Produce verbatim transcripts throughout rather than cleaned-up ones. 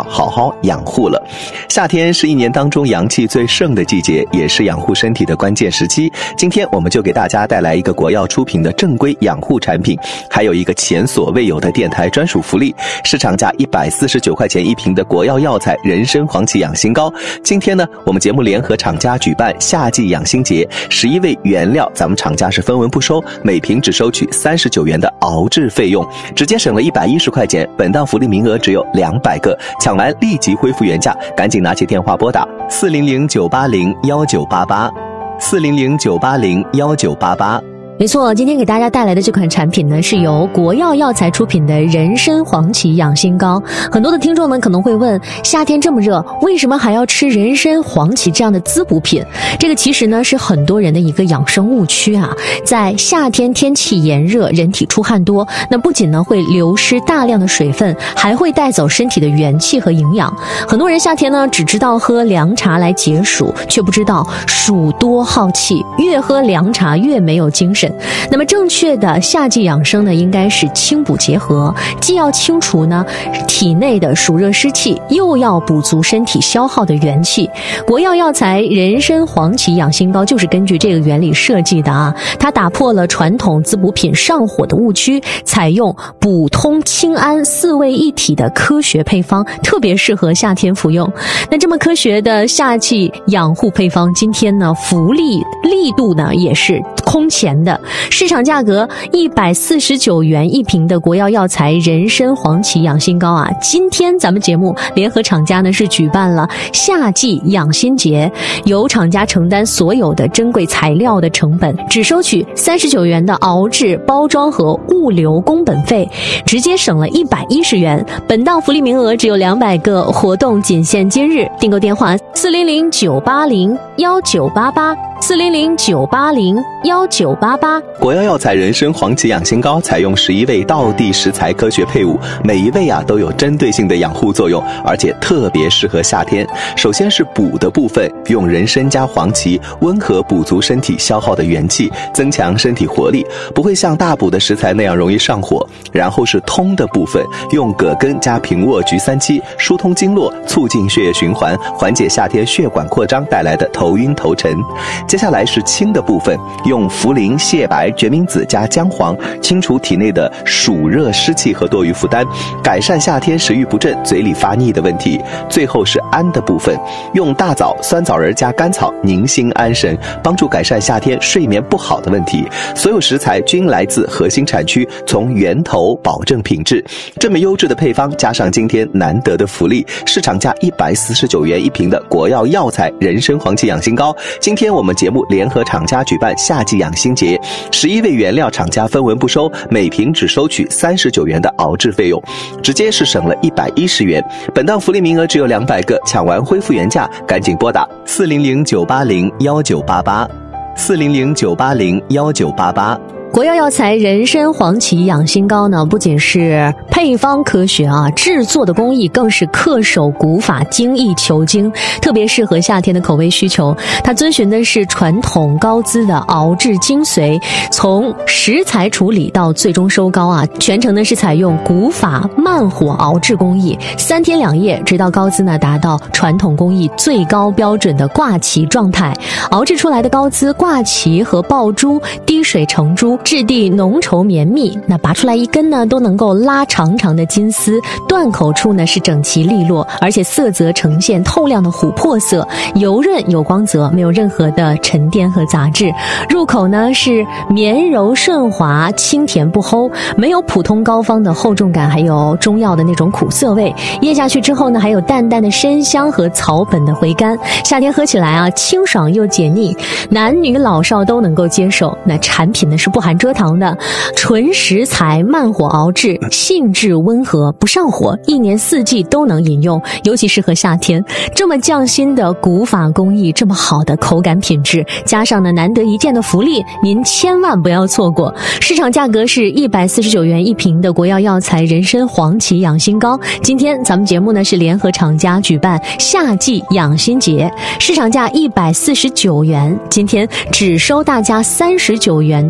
好好养护了。夏天是一年当中阳气最盛的季节，也是养护身体的关键时期。今天我们就给大家带来一个国药出品的正规养护产品，还有一个前所未有的电台专属福利，市场价一百四十九块钱一瓶的国药药材人参黄芪养心膏。今天呢，我们节目联合厂家举办夏季养心节，十一味原料咱们厂家是分文不收，每瓶只收取三十九元的熬制费用，直接省了一百一十块钱。本档福利名额只有两百个，抢完立即恢复原价，赶紧拿起电话拨打四零零九八零幺九八八四零零九八零幺九八八。 没错，今天给大家带来的这款产品呢，是由国药药材出品的人参黄芪养心膏。很多的听众呢可能会问，夏天这么热，为什么还要吃人参黄芪这样的滋补品？这个其实呢是很多人的一个养生误区啊。在夏天天气炎热，人体出汗多，那不仅呢会流失大量的水分，还会带走身体的元气和营养。很多人夏天呢只知道喝凉茶来解暑，却不知道暑多耗气，越喝凉茶越没有精神。那么正确的夏季养生呢，应该是清补结合，既要清除呢体内的暑热湿气，又要补足身体消耗的元气。国药药材人参黄芪养心膏就是根据这个原理设计的啊，它打破了传统滋补品上火的误区，采用补通清安四味一体的科学配方，特别适合夏天服用。那这么科学的夏季养护配方，今天呢福利力度呢也是空前的。市场价格一百四十九元一瓶的国药药材人参黄芪养心膏啊，今天咱们节目联合厂家呢是举办了夏季养心节，由厂家承担所有的珍贵材料的成本，只收取三十九元的熬制、包装和物流工本费，直接省了一百一十元。本档福利名额只有两百个，活动仅限今日。订购电话四零零九八零幺九八八四零零九八零幺九八八。 国药药材人参黄芪养心膏采用十一味道地食材科学配伍，每一味啊都有针对性的养护作用，而且特别适合夏天。首先是补的部分，用人参加黄芪温和补足身体消耗的元气，增强身体活力，不会像大补的食材那样容易上火。然后是通的部分，用葛根加平卧菊三七疏通经络，促进血液循环，缓解夏天血管扩张带来的头晕头沉。接下来是清的部分，用茯苓、蟹白、决明子加姜黄，清除体内的暑热湿气和多余负担，改善夏天食欲不振、嘴里发腻的问题。最后是安的部分，用大枣、酸枣仁加甘草宁心安神，帮助改善夏天睡眠不好的问题。所有食材均来自核心产区，从源头保证品质。这么优质的配方，加上今天难得的福利，市场价一百四十九元一瓶的国药药材人参黄芪养心膏，今天我们节目联合厂家举办夏季养心节，十一味原料厂家分文不收，每瓶只收取三十九元的熬制费用，直接是省了一百一十元。本档福利名额只有两百个，抢完恢复原价，赶紧拨打四零零九八零幺九八八四零零九八零幺九八八。 国药药材人参黄芪养心膏呢，不仅是配方科学啊，制作的工艺更是恪守古法，精益求精，特别适合夏天的口味需求。它遵循的是传统高滋的熬制精髓，从食材处理到最终收膏啊，全程呢是采用古法慢火熬制工艺，三天两夜，直到膏滋呢达到传统工艺最高标准的挂旗状态。熬制出来的膏滋挂旗和爆珠，滴水成珠，质地浓稠绵密，那拔出来一根呢都能够拉长长的金丝，断口处呢是整齐利落，而且色泽呈现透亮的琥珀色，油润有光泽，没有任何的沉淀和杂质。入口呢是绵柔顺滑，清甜不齁，没有普通膏方的厚重感，还有中药的那种苦涩味。咽下去之后呢，还有淡淡的参香和草本的回甘，夏天喝起来啊清爽又解腻，男女老少都能够接受。那产品呢是不含蔗糖的，纯食材慢火熬制，性质温和不上火，一年四季都能饮用，尤其适合夏天。这么匠心的古法工艺，这么好的口感品质，加上呢难得一见的福利，您千万不要错过。市场价格是一百四十九元一瓶的国药药材人参黄芪养心膏，今天咱们节目呢是联合厂家举办夏季养心节，市场价一百四十九元，今天只收大家三十九元的熬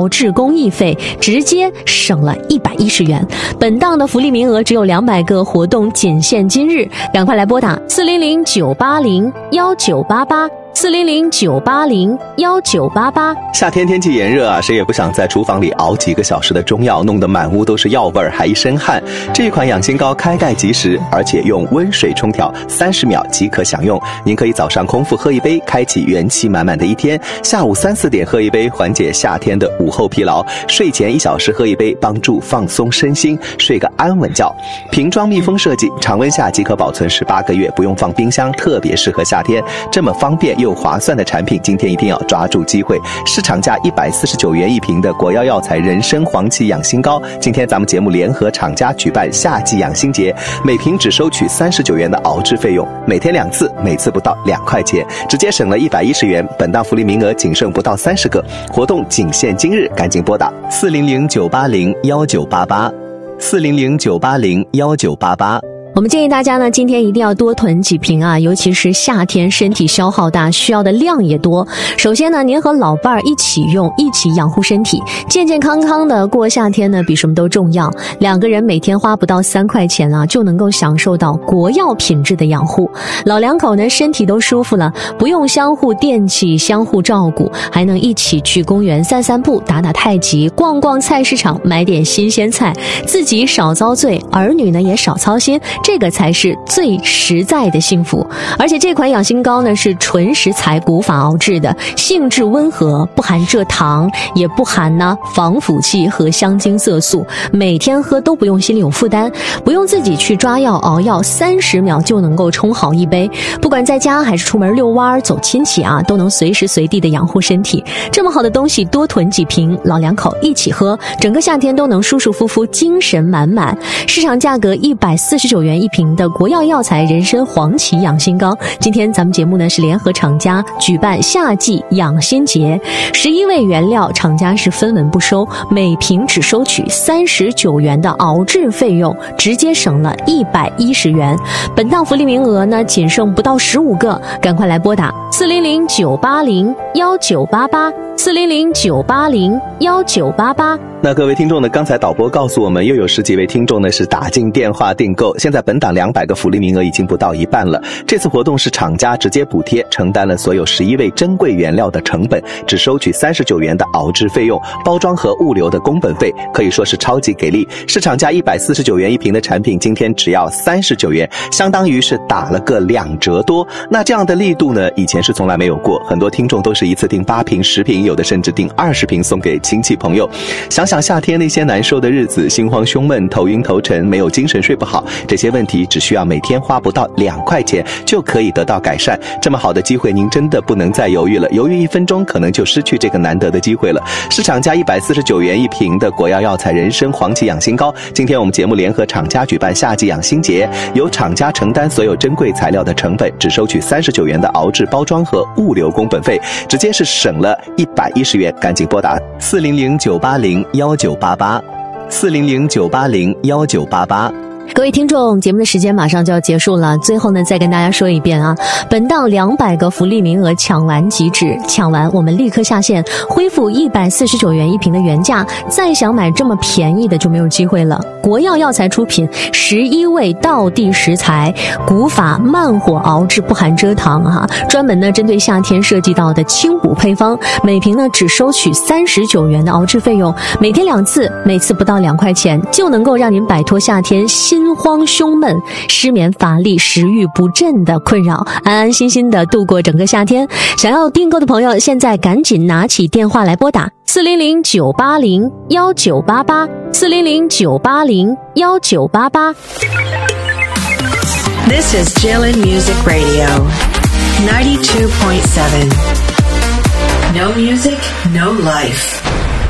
熬制工艺费，直接省了一百一十元。本档的福利名额只有两百个，活动仅限今日，赶快来拨打四零零九八零幺九八八。四零零九八零幺九八八。 夏天天气炎热啊，谁也不想在厨房里熬几个小时的中药，弄得满屋都是药味儿，还一身汗。这一款养心膏开盖即食，而且用温水冲调，三十秒即可享用。您可以早上空腹喝一杯，开启元气满满的一天；下午三四点喝一杯，缓解夏天的午后疲劳；睡前一小时喝一杯，帮助放松身心，睡个安稳觉。瓶装密封设计，常温下即可保存十八个月，不用放冰箱，特别适合夏天。这么方便又又划算的产品，今天一定要抓住机会。市场价一百四十九元一瓶的国药药材人参黄芪养心膏，今天咱们节目联合厂家举办夏季养心节，每瓶只收取三十九元的熬制费用，每天两次，每次不到两块钱，直接省了一百一十元。本档福利名额仅剩不到三十个，活动仅限今日，赶紧拨打四零零九八零幺九八八，四零零九八零幺九八八。 我们建议大家呢，今天一定要多囤几瓶啊，尤其是夏天身体消耗大，需要的量也多。首先呢，您和老伴儿一起用，一起养护身体，健健康康的过夏天呢，比什么都重要。两个人每天花不到三块钱啊，就能够享受到国药品质的养护。老两口呢，身体都舒服了，不用相互惦记，相互照顾，还能一起去公园散散步，打打太极，逛逛菜市场，买点新鲜菜，自己少遭罪，儿女呢也少操心。这个才是最实在的幸福。而且这款养心膏呢是纯食材古法熬制的，性质温和，不含蔗糖，也不含呢防腐剂和香精色素，每天喝都不用心里有负担，不用自己去抓药熬药，三十秒就能够冲好一杯。不管在家还是出门遛弯走亲戚啊，都能随时随地的养护身体。这么好的东西多囤几瓶，老两口一起喝，整个夏天都能舒舒服服，精神满满。市场价格一百四十九元一瓶的国药药材人参黄芪养心膏，今天咱们节目呢是联合厂家举办夏季养心节，十一味原料厂家是分文不收，每瓶只收取三十九元的熬制费用，直接省了一百一十元。本档福利名额呢仅剩不到十五个，赶快来拨打四零零九八零幺九八八，四零零九八零幺九八八。 那各位听众呢，刚才导播告诉我们，又有十几位听众呢是打进电话订购，现在本档两百个福利名额已经不到一半了。这次活动是厂家直接补贴，承担了所有十一味珍贵原料的成本，只收取三十九元的熬制费用，包装和物流的工本费，可以说是超级给力。市场价一百四十九元一瓶的产品，今天只要三十九元，相当于是打了个两折多。那这样的力度呢，以前是从来没有过，很多听众都是一次订八瓶、十瓶，有的甚至订二十瓶送给亲戚朋友。想想夏天那些难受的日子，心慌胸闷、头晕头沉、没有精神、睡不好，这些问题只需要每天花不到两块钱就可以得到改善。这么好的机会，您真的不能再犹豫了，犹豫一分钟可能就失去这个难得的机会了。市场价一百四十九元一瓶的国药药材人参黄芪养心膏，今天我们节目联合厂家举办夏季养心节，由厂家承担所有珍贵材料的成本，只收取三十九元的熬制、包装和物流工本费，直接是省了一百一十元。赶紧拨打四零零九八零幺九八八，四零零九八零幺九八八。 各位听众，节目的时间马上就要结束了，最后呢再跟大家说一遍啊，本档两百个福利名额抢完即止，抢完我们立刻下线，恢复一百四十九元一瓶的原价，再想买这么便宜的就没有机会了。国药药材出品，十一味道地食材，古法慢火熬制，不含蔗糖哈、啊，专门呢针对夏天设计到的清补配方，每瓶呢只收取三十九元的熬制费用，每天两次，每次不到两块钱，就能够让您摆脱夏天心慌胸闷、失眠乏力、食欲不振的困扰，安安心心的度过整个夏天。想要订购的朋友，现在赶紧拿起电话来拨打四零零九八零幺九八八，四零零九八零幺九八八。 This is Jilin Music Radio, ninety-two point seven. No music, no life.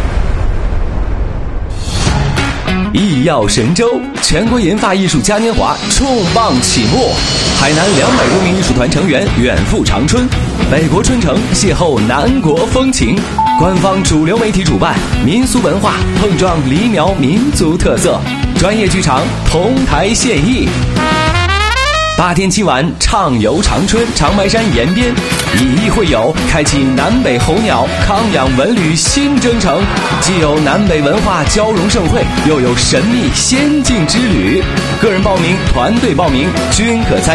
艺药神州全国研发艺术嘉年华重磅启幕，海南两百多名艺术团成员远赴长春，北国春城邂逅南国风情。官方主流媒体主办，民俗文化碰撞黎苗民族特色，专业剧场同台献艺。八天七晚畅游长春长白山延边， 以逸会友，开启南北候鸟康养文旅新征程。既有南北文化交融盛会，又有神秘仙境之旅。个人报名、团队报名均可参